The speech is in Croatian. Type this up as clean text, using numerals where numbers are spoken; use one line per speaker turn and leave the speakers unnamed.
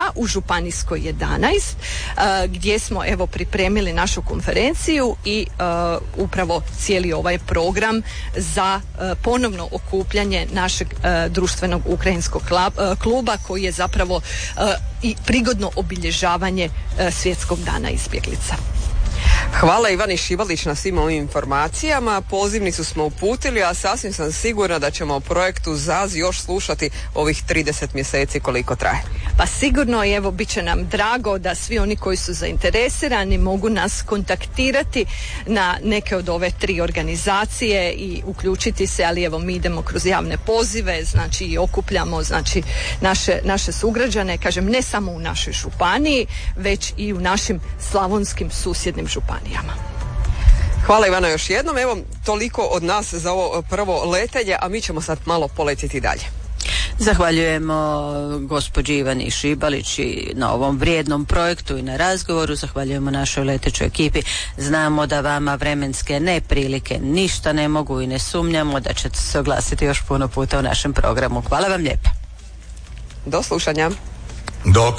u Županijskoj 11 gdje smo evo pripremili našu konferenciju i upravo cijeli ovaj program za ponovno okupljanje našeg društvenog ukrajinskog kluba koji je zapravo i prigodno obilježavanje Svjetskog dana izbjeglica.
Hvala Ivani Šibalić na svim ovim informacijama. Pozivnicu smo uputili, a sasvim sam sigurna da ćemo o projektu ZAZ još slušati ovih 30 mjeseci koliko traje.
Pa sigurno i evo bit će nam drago da svi oni koji su zainteresirani mogu nas kontaktirati na neke od ove 3 organizacije i uključiti se, ali evo mi idemo kroz javne pozive, znači i okupljamo znači naše sugrađane, kažem ne samo u našoj županiji, već i u našim slavonskim susjednim županijama.
Hvala Ivana još jednom, evo toliko od nas za ovo prvo letenje, a mi ćemo sad malo poletiti dalje.
Zahvaljujemo gospođi Ivani Šibalić i na ovom vrijednom projektu i na razgovoru. Zahvaljujemo našoj letećoj ekipi. Znamo da vama vremenske neprilike ništa ne mogu i ne sumnjamo da ćete se oglasiti još puno puta u našem programu. Hvala vam lijepa.
Do slušanja.
Dok